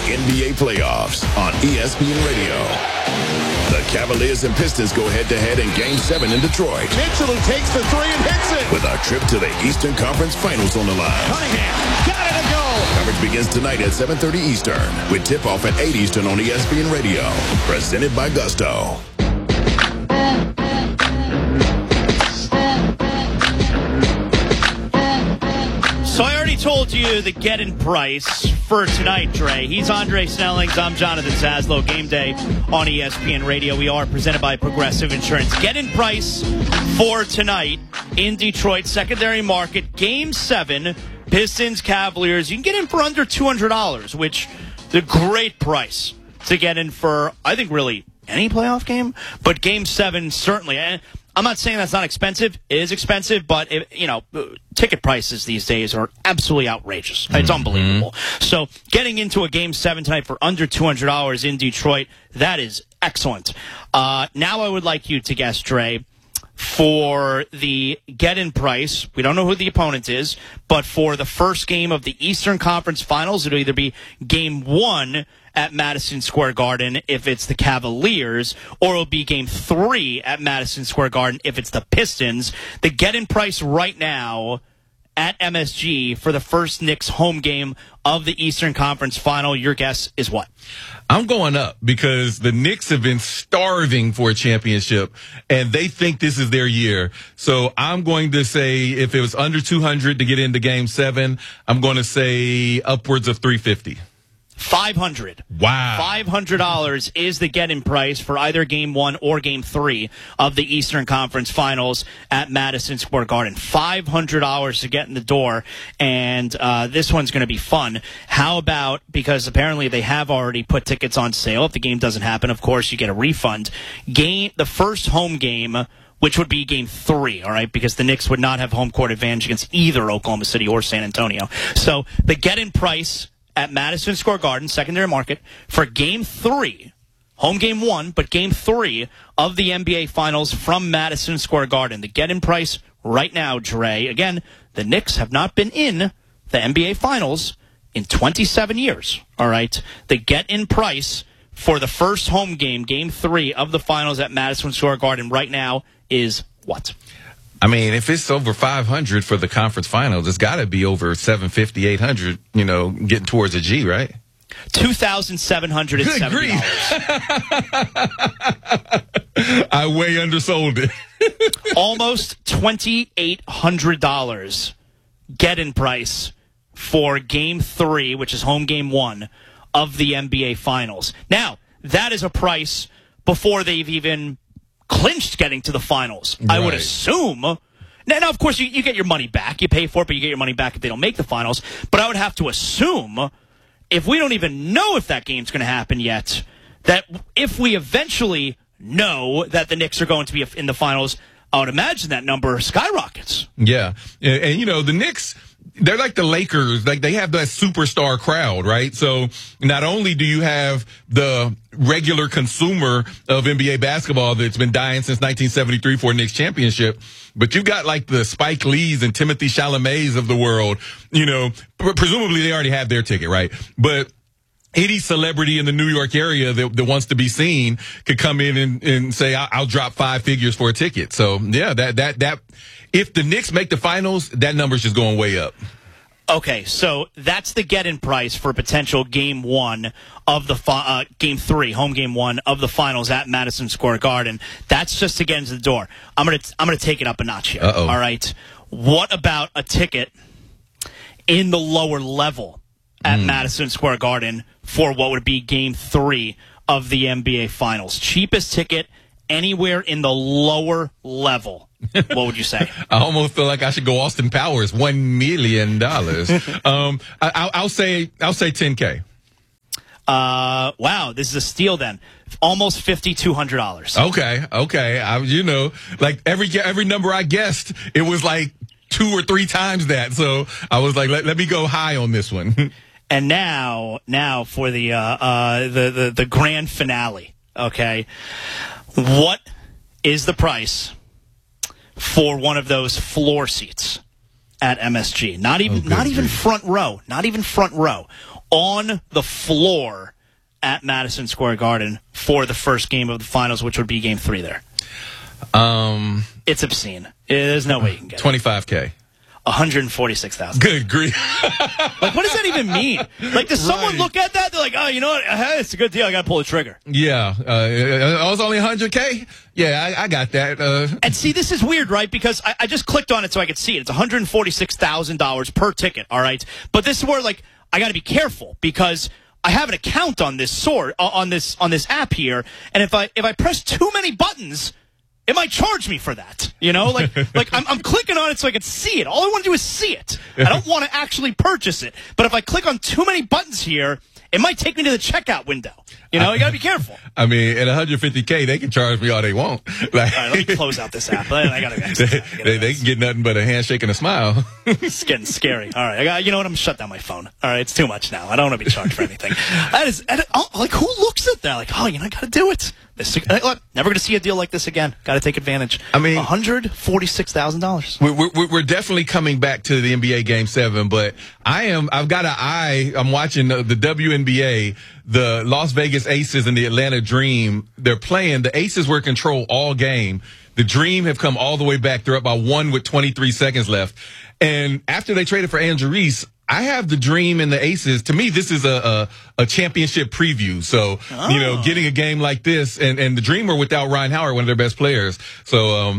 NBA playoffs on ESPN Radio. The Cavaliers and Pistons go head-to-head in Game 7 in Detroit. Mitchell, who takes the three and hits it. With our trip to the Eastern Conference Finals on the line. Cunningham, got it to go. Coverage begins tonight at 7:30 Eastern with tip-off at 8 Eastern on ESPN Radio. Presented by Gusto. So I already told you the get-in price for tonight, Dre. He's Andre Snellings. I'm Jonathan Zaslow. Game day on ESPN Radio. We are presented by Progressive Insurance. Get-in price for tonight in Detroit secondary market. Game 7, Pistons Cavaliers. You can get in for under $200, which is a great price to get in for, I think, really any playoff game. But Game 7, certainly. I'm not saying that's not expensive. It is expensive, but ticket prices these days are absolutely outrageous. It's unbelievable. So getting into a Game 7 tonight for under $200 in Detroit, that is excellent. Now I would like you to guess, Dre, for the get-in price. We don't know who the opponent is, but for the first game of the Eastern Conference Finals, it'll either be Game 1 at Madison Square Garden if it's the Cavaliers, or it'll be Game 3 at Madison Square Garden if it's the Pistons. The get-in price right now at MSG for the first Knicks home game of the Eastern Conference Final, your guess is what? I'm going up because the Knicks have been starving for a championship, and they think this is their year. So I'm going to say if it was under 200 to get into Game 7, I'm going to say upwards of 350. $500. Wow. $500 is the get-in price for either Game 1 or Game 3 of the Eastern Conference Finals at Madison Square Garden. $500 to get in the door, and this one's going to be fun. How about, because apparently they have already put tickets on sale. If the game doesn't happen, of course, you get a refund. The first home game, which would be Game 3, all right, because the Knicks would not have home court advantage against either Oklahoma City or San Antonio. So the get-in price at Madison Square Garden, secondary market, for Game 3, home Game 1, but Game 3 of the NBA Finals from Madison Square Garden. The get-in price right now, Dre. Again, the Knicks have not been in the NBA Finals in 27 years, all right? The get-in price for the first home game, Game 3 of the Finals at Madison Square Garden right now is what? I mean, if it's over 500 for the conference finals, it's got to be over 750, 800, getting towards a G, right? $2,770. Good grief. I way undersold it. Almost $2,800 get-in price for Game 3, which is home Game 1 of the NBA Finals. Now, that is a price before they've even clinched getting to the finals. Right. I would assume. Now, of course, you get your money back. You pay for it, but you get your money back if they don't make the finals. But I would have to assume, if we don't even know if that game's going to happen yet, that if we eventually know that the Knicks are going to be in the finals, I would imagine that number skyrockets. Yeah. And the Knicks, they're like the Lakers. Like, they have that superstar crowd, right? So not only do you have the regular consumer of NBA basketball that's been dying since 1973 for a Knicks championship, but you've got like the Spike Lees and Timothy Chalamets of the world. Presumably they already have their ticket, right? But any celebrity in the New York area that wants to be seen could come in and say, I'll drop 5 figures for a ticket. So yeah, that if the Knicks make the finals, that number's just going way up. Okay, so that's the get-in price for potential Game 1 of the Game 3, home Game 1 of the finals at Madison Square Garden. That's just to get into the door. I'm gonna take it up a notch here. Uh-oh. All right. What about a ticket in the lower level at Madison Square Garden for what would be Game 3 of the NBA Finals? Cheapest ticket anywhere in the lower level. What would you say? I almost feel like I should go Austin Powers, $1 million. I'll say $10K. Wow, this is a steal then. Almost $5,200. Okay. Like every number I guessed, it was like 2 or 3 times that. So I was like, let me go high on this one. And now for the grand finale. Okay, what is the price for one of those floor seats at MSG? Not even front row. on the floor at Madison Square Garden for the first game of the finals, which would be Game 3 there? It's obscene. There's no way you can get it. $25K. $146,000. Good grief. Like, what does that even mean? Like, does someone look at that? They're like, oh, you know what? It's a good deal. I got to pull the trigger. Yeah. I was only $100K? Yeah, I got that. And see, this is weird, right? Because I just clicked on it so I could see it. It's $146,000 per ticket, all right? But this is where, like, I got to be careful because I have an account on this on this app here, and if I press too many buttons, it might charge me for that, you know? Like I'm clicking on it so I can see it. All I want to do is see it. I don't want to actually purchase it. But if I click on too many buttons here, it might take me to the checkout window. You know, you got to be careful. I mean, at $150K, they can charge me all they want. Like, all right, let me close out this app. I got to they can get nothing but a handshake and a smile. It's getting scary. All right, you know what? I'm going to shut down my phone. All right, it's too much now. I don't want to be charged for anything. Like, who looks at that? Like, oh, you know, I got to do it. Look, never going to see a deal like this again. Got to take advantage. I mean, $146,000. We're definitely coming back to the NBA Game 7, but I've got an eye. I'm watching the WNBA. The Las Vegas Aces and the Atlanta Dream, they're playing. The Aces were in control all game. The Dream have come all the way back. They're up by 1 with 23 seconds left. And after they traded for Angel Reese, I have the Dream and the Aces. To me, this is a championship preview. So, you know, getting a game like this, and the Dream are without Ryan Howard, one of their best players. So,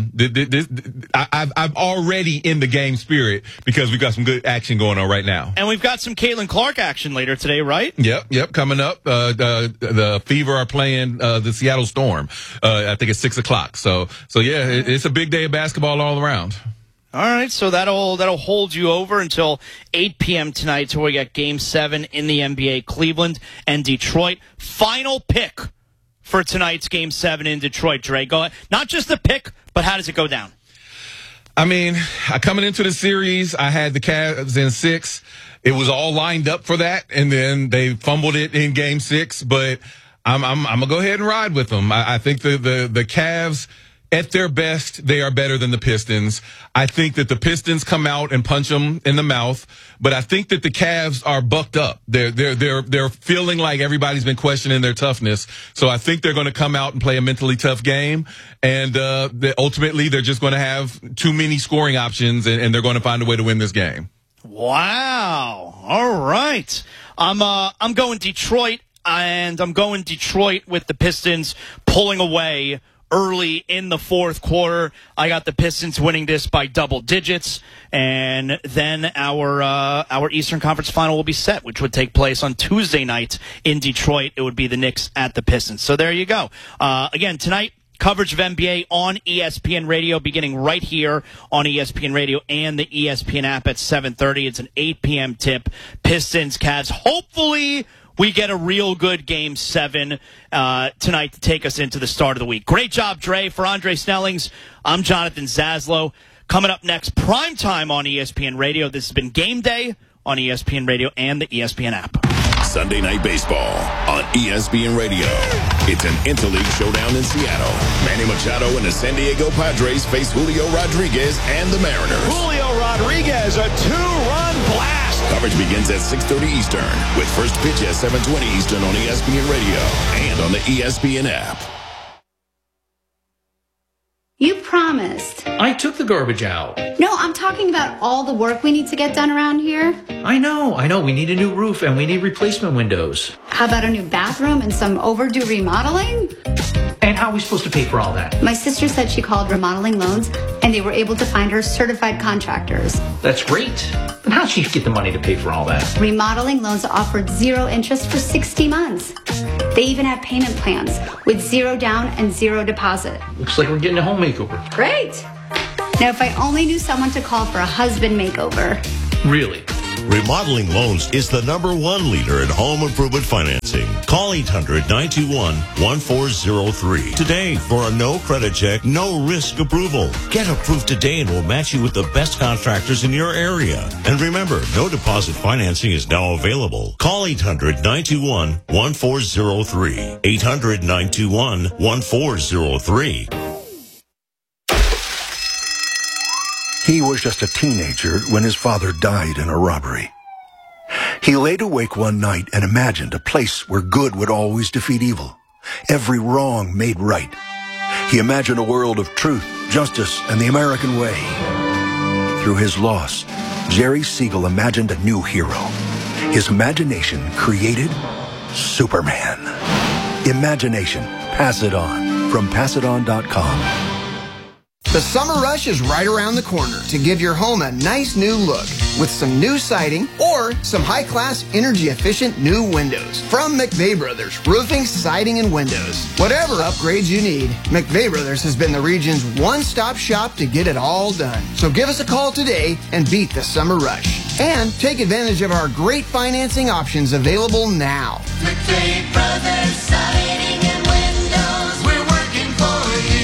I'm already in the game spirit because we've got some good action going on right now. And we've got some Caitlin Clark action later today, right? Yep, coming up. The Fever are playing the Seattle Storm. I think it's 6 o'clock. So yeah, it's a big day of basketball all around. All right, so that'll hold you over until 8 p.m. tonight till we get Game 7 in the NBA, Cleveland and Detroit. Final pick for tonight's Game 7 in Detroit, Dre. Go ahead. Not just the pick, but how does it go down? I mean, coming into the series, I had the Cavs in 6. It was all lined up for that, and then they fumbled it in Game 6. But I'm gonna go ahead and ride with them. I think the Cavs, at their best, they are better than the Pistons. I think that the Pistons come out and punch them in the mouth, but I think that the Cavs are bucked up. They're feeling like everybody's been questioning their toughness. So I think they're going to come out and play a mentally tough game, and ultimately they're just going to have too many scoring options, and they're going to find a way to win this game. Wow. All right. I'm going Detroit, and I'm going Detroit with the Pistons pulling away early in the fourth quarter. I got the Pistons winning this by double digits, and then our Eastern Conference final will be set, which would take place on Tuesday night in Detroit. It would be the Knicks at the Pistons. So there you go. Again, tonight, coverage of NBA on ESPN Radio, beginning right here on ESPN Radio and the ESPN app at 7:30. It's an 8 p.m. tip. Pistons, Cavs. Hopefully we get a real good Game 7 tonight to take us into the start of the week. Great job, Dre. For Andre Snellings, I'm Jonathan Zaslow. Coming up next, primetime on ESPN Radio. This has been Game Day on ESPN Radio and the ESPN app. Sunday Night Baseball on ESPN Radio. It's an interleague showdown in Seattle. Manny Machado and the San Diego Padres face Julio Rodriguez and the Mariners. Julio Rodriguez, a 2-run blast. Coverage begins at 6:30 Eastern with first pitch at 7:20 Eastern on ESPN Radio and on the ESPN app. You promised. I took the garbage out. No, I'm talking about all the work we need to get done around here. I know. We need a new roof and we need replacement windows. How about a new bathroom and some overdue remodeling? And how are we supposed to pay for all that? My sister said she called Remodeling Loans and they were able to find her certified contractors. That's great. But how'd she get the money to pay for all that? Remodeling Loans offered 0 interest for 60 months. They even have payment plans with 0 down and 0 deposit. Looks like we're getting a home makeover. Great. Now, if I only knew someone to call for a husband makeover. Really? Remodeling Loans is the #1 leader in home improvement financing. Call 800-921-1403 today for a no credit check, no risk approval. Get approved today and we'll match you with the best contractors in your area. And remember, no deposit financing is now available. Call 800-921-1403. 800-921-1403. He was just a teenager when his father died in a robbery. He He laid awake one night and imagined a place where good would always defeat evil, every wrong made right. He imagined a world of truth, justice, and the American way. Through his loss, Jerry Siegel imagined a new hero. His imagination created Superman. Imagination. Pass it on. From PassItOn.com. The summer rush is right around the corner to give your home a nice new look with some new siding or some high-class, energy-efficient new windows from McVeigh Brothers Roofing, Siding, and Windows. Whatever upgrades you need, McVeigh Brothers has been the region's one-stop shop to get it all done. So give us a call today and beat the summer rush. And take advantage of our great financing options available now. McVeigh Brothers Siding and Windows, we're working for you.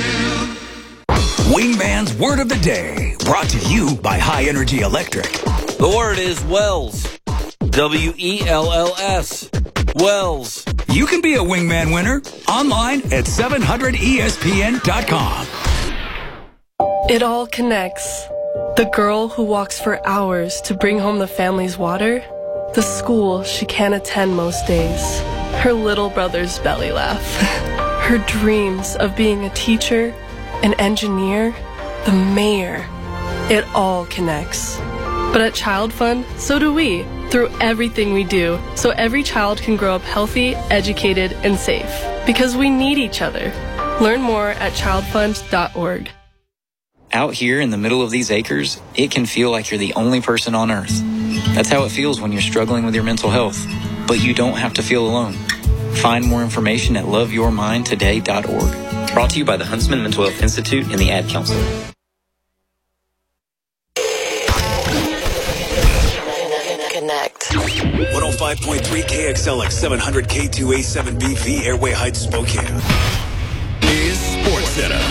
Wingman's Word of the Day, brought to you by High Energy Electric. The word is Wells. W-E-L-L-S. Wells. You can be a Wingman winner online at 700ESPN.com. It all connects. The girl who walks for hours to bring home the family's water. The school she can't attend most days. Her little brother's belly laugh. Her dreams of being a teacher, an engineer, the mayor. It all connects. But at Child Fund, so do we, through everything we do, so every child can grow up healthy, educated, and safe. Because we need each other. Learn more at childfund.org. Out here in the middle of these acres, it can feel like you're the only person on earth. That's how it feels when you're struggling with your mental health. But you don't have to feel alone. Find more information at loveyourmindtoday.org. Brought to you by the Huntsman Mental Health Institute and the Ad Council. Connect. 105.3 KXLX 700 K2A7BV Airway Heights Spokane is Sports Center.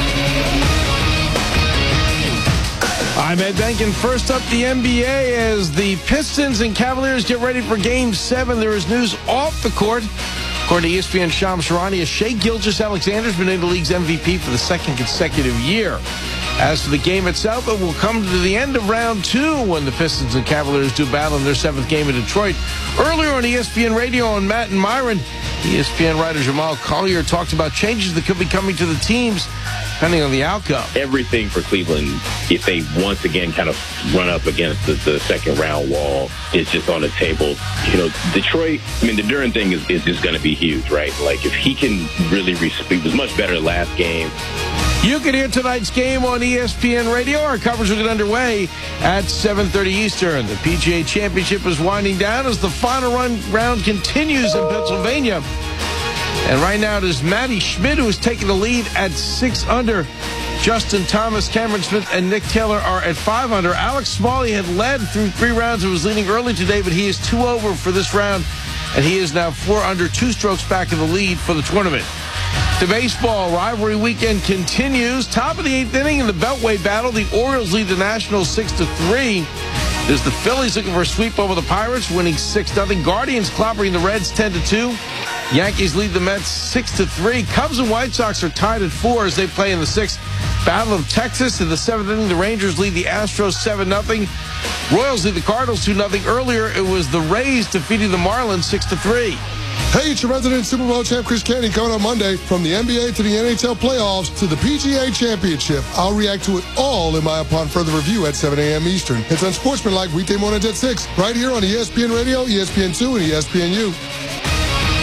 I'm Ed Benkin. First up, the NBA as the Pistons and Cavaliers get ready for Game 7. There is news off the court. According to ESPN Shams Charania, Shai Gilgeous-Alexander's been named the league's MVP for the second consecutive year. As for the game itself, it will come to the end of round 2 when the Pistons and Cavaliers do battle in their 7th game in Detroit. Earlier on ESPN Radio on Matt and Myron, ESPN writer Jamal Collier talked about changes that could be coming to the teams depending on the outcome. Everything for Cleveland, if they once again kind of run up against the second round wall, is just on the table. You know, Detroit, I mean, the Duren thing is just going to be huge, right? Like, if he can really he was much better last game. You can hear tonight's game on ESPN Radio. Our coverage will get underway at 7:30 Eastern. The PGA Championship is winding down as the final round continues in Pennsylvania. And right now it is Matty Schmidt who is taking the lead at 6 under. Justin Thomas, Cameron Smith, and Nick Taylor are at 5 under. Alex Smalley had led through 3 rounds and was leading early today, but he is 2 over for this round, and he is now 4 under, 2 strokes back in the lead for the tournament. The baseball rivalry weekend continues. Top of the 8th inning in the Beltway battle. The Orioles lead the Nationals 6-3. There's the Phillies looking for a sweep over the Pirates, winning 6-0. Guardians clobbering the Reds 10-2. Yankees lead the Mets 6-3. Cubs and White Sox are tied at 4 as they play in the 6th Battle of Texas. In the 7th inning, the Rangers lead the Astros 7-0. Royals lead the Cardinals 2-0. Earlier, it was the Rays defeating the Marlins 6-3. Hey, it's your resident Super Bowl champ, Chris Canty, coming on Monday. From the NBA to the NHL playoffs to the PGA Championship, I'll react to it all in my upon further review at 7 a.m. Eastern. It's Unsportsmanlike weekday mornings at 6, right here on ESPN Radio, ESPN2, and ESPNU.